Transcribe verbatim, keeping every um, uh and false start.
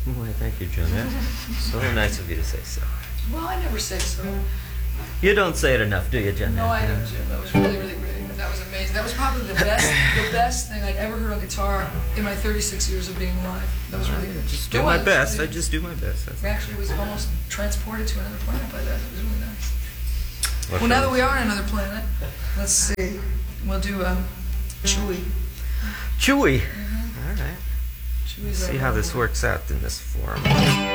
Why, thank you, Jim. Yeah. So nice of you to say so. Well, I never say so. You don't say it enough, do you, Jim? No, I don't, Jim. That was really, really great. That was amazing. That was probably the best, the best thing I'd ever heard on guitar in my thirty-six years of being alive. That was really good. Just do It my was. best. I just do my best. That's Actually, was almost transported to another planet by that. It was really nice. what Well, now shall that we are on another planet, let's see. We'll do um, Chewy. Chewy. Mm-hmm. All right. Chewy's See our how this little- works out in this forum.